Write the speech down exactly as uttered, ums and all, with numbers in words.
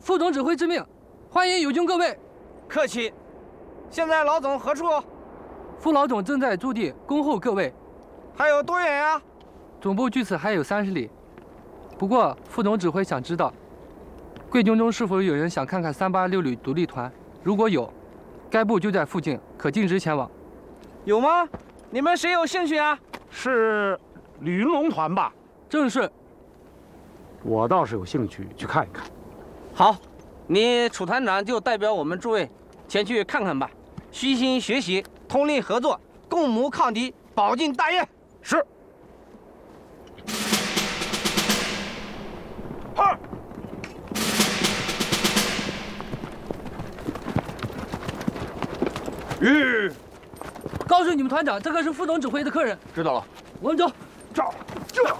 副总指挥之命，欢迎友军各位。 客气。现在老总何处？ 副老总正在驻地恭候各位。 还有多远呀？ 总部距此还有三十里。不过副总指挥想知道，贵军中是否有人想看看三八六旅独立团？如果有，该部就在附近，可径直前往。 有吗？你们谁有兴趣啊？ 是吕云龙团吧？ 正是。 我倒是有兴趣去看一看。 好，你楚团长就代表我们诸位前去看看吧，虚心学习，通力合作，共谋抗敌，保境大业。 是。二。 吁！ 告诉你们团长，这个是副总指挥的客人。 知道了。 我们走。 走。这。